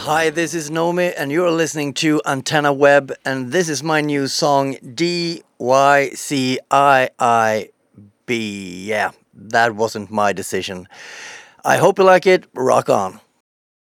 Hi, this is Nomi, and you're listening to Antenna Web, and this is my new song DYCIIB. Yeah, that wasn't my decision. I hope you like it. Rock on.